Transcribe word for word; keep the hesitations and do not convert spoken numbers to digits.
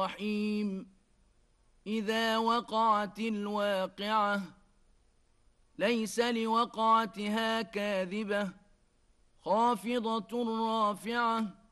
الرحيم إذا وقعت الواقعة ليس لوقعتها كاذبة خافضة رافعة